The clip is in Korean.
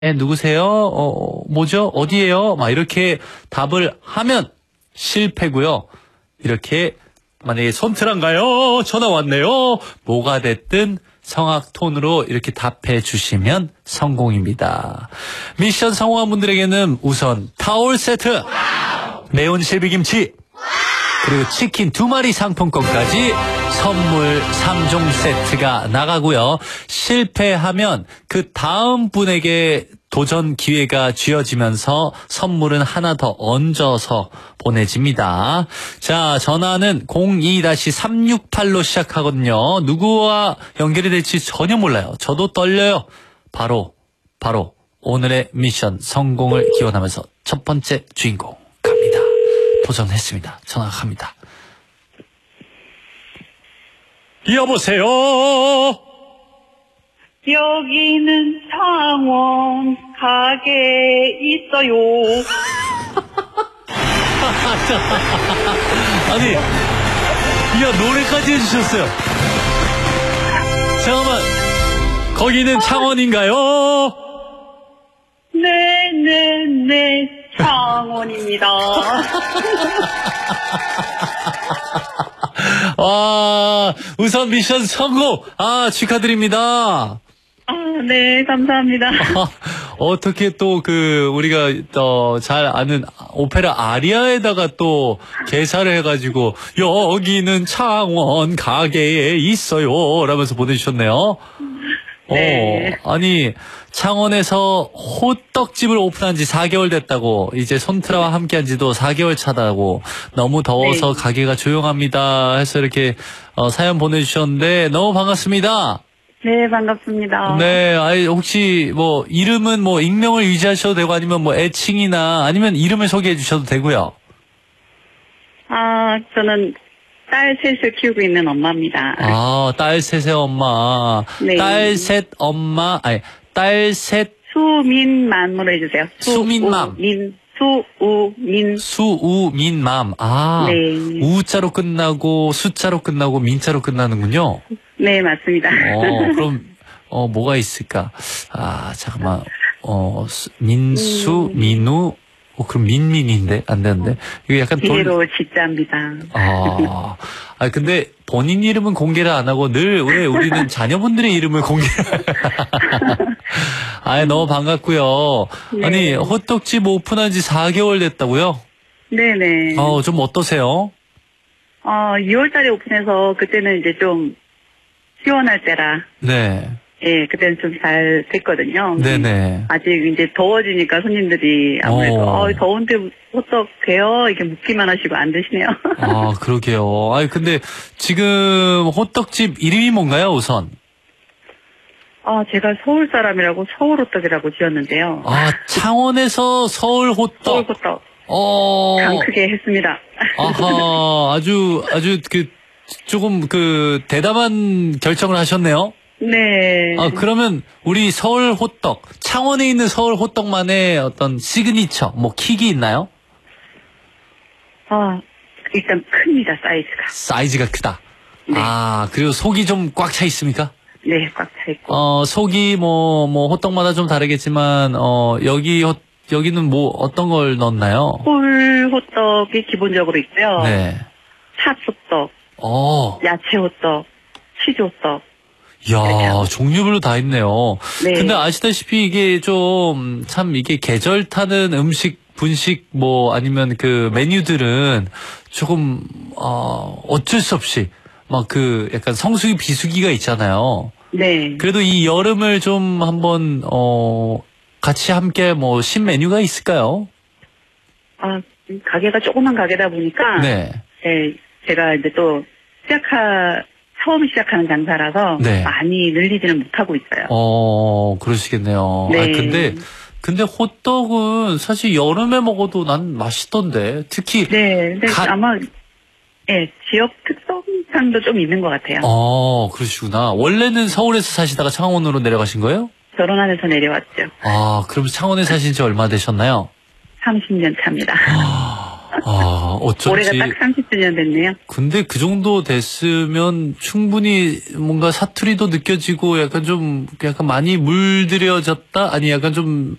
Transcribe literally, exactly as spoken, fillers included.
네, 누구세요? 어, 뭐죠? 어디에요? 막 이렇게 답을 하면 실패고요. 이렇게 만약에 손트랑가요? 전화 왔네요. 뭐가 됐든 성악 톤으로 이렇게 답해 주시면 성공입니다. 미션 성공한 분들에게는 우선 타올 세트, 매운 실비김치, 그리고 치킨 두 마리 상품권까지 선물 삼 종 세트가 나가고요. 실패하면 그 다음 분에게 도전 기회가 쥐어지면서 선물은 하나 더 얹어서 보내집니다. 자, 전화는 공이 삼육팔로 시작하거든요. 누구와 연결이 될지 전혀 몰라요. 저도 떨려요. 바로 바로 오늘의 미션 성공을 기원하면서 첫 번째 주인공 갑니다. 도전했습니다. 전화 갑니다. 여보세요. 여기는 창원 가게 있어요. 아니, 야, 노래까지 해주셨어요. 잠깐만, 거기는 창원인가요? 네네네, 창원입니다. 와, 우선 미션 성공! 아, 축하드립니다. 아, 네, 감사합니다. 아, 어떻게 또 그 우리가 어, 잘 아는 오페라 아리아에다가 또 개사를 해가지고 여기는 창원 가게에 있어요 라면서 보내주셨네요. 네. 어, 아니 창원에서 호떡집을 오픈한 지 사 개월 됐다고, 이제 손트라와 함께한 지도 사 개월 차다고, 너무 더워서 네. 가게가 조용합니다 해서 이렇게 어, 사연 보내주셨는데 너무 반갑습니다. 네, 반갑습니다. 네, 아니, 혹시, 뭐, 이름은 뭐, 익명을 유지하셔도 되고, 아니면 뭐, 애칭이나, 아니면 이름을 소개해 주셔도 되고요. 아, 저는 딸 셋을 키우고 있는 엄마입니다. 아, 딸 셋의 엄마. 네. 딸 셋 엄마, 아니, 딸 셋. 수민맘으로 해주세요. 수민맘. 민, 수우민. 수우민맘. 아, 네. 우자로 끝나고, 숫자로 끝나고, 민자로 끝나는군요. 네, 맞습니다. 어, 그럼, 어, 뭐가 있을까? 아, 잠깐만. 어, 수- 민수, 음. 민우, 어, 그럼 민민인데? 안 되는데? 이거 약간 돈. 기계로 짓자입니다. 아, 아, 근데 본인 이름은 공개를 안 하고 늘 왜 우리는 자녀분들의 이름을 공개를. 아, 너무 반갑고요. 네. 아니, 호떡집 오픈한 지 사 개월 됐다고요? 네네. 어, 좀 어떠세요? 어, 유월 달에 오픈해서 그때는 이제 좀 시원할 때라, 네. 예, 그때는 좀 잘 됐거든요. 네네. 아직 이제 더워지니까 손님들이 아무래도, 어. 어, 더운데 호떡 돼요? 이렇게 묻기만 하시고 안 드시네요. 아, 그러게요. 아니, 근데 지금 호떡집 이름이 뭔가요, 우선? 아, 제가 서울 사람이라고 서울 호떡이라고 지었는데요. 아, 창원에서 서울 호떡. 서울 호떡. 어. 강 크게 했습니다. 아하, 아주, 아주 그, 조금 그, 대담한 결정을 하셨네요. 네. 아, 그러면 우리 서울 호떡, 창원에 있는 서울 호떡만의 어떤 시그니처, 뭐 킥이 있나요? 아, 일단 큽니다, 사이즈가. 사이즈가 크다. 네. 아, 그리고 속이 좀 꽉 차 있습니까? 네, 꽉 차 있고. 어, 속이 뭐, 뭐 호떡마다 좀 다르겠지만, 어, 여기, 호, 여기는 뭐 어떤 걸 넣었나요? 홀 호떡이 기본적으로 있고요. 네. 팥 호떡, 어, 야채 호떡, 치즈 호떡. 야, 종류별로 다 있네요. 네. 근데 아시다시피 이게 좀, 참 이게 계절 타는 음식, 분식, 뭐, 아니면 그 메뉴들은 조금, 어, 어쩔 수 없이, 막 그 약간 성수기 비수기가 있잖아요. 네. 그래도 이 여름을 좀 한번, 어, 같이 함께 뭐, 신메뉴가 있을까요? 아, 가게가 조그만 가게다 보니까. 네. 네, 제가 이제 또 시작하, 처음 시작하는 장사라서. 네. 많이 늘리지는 못하고 있어요. 어, 그러시겠네요. 네. 아, 근데, 근데 호떡은 사실 여름에 먹어도 난 맛있던데. 특히. 네, 근데 가- 아마, 예, 지역 특성상도 좀 있는 것 같아요. 어, 그러시구나. 원래는 서울에서 사시다가 창원으로 내려가신 거예요? 결혼하면서 내려왔죠. 아, 그럼 창원에 사신 지 얼마 되셨나요? 삼십 년 차입니다. 아, 어쩐지. 올해가 딱 삼십 주년 됐네요. 근데 그 정도 됐으면 충분히 뭔가 사투리도 느껴지고 약간 좀, 약간 많이 물들여졌다? 아니, 약간 좀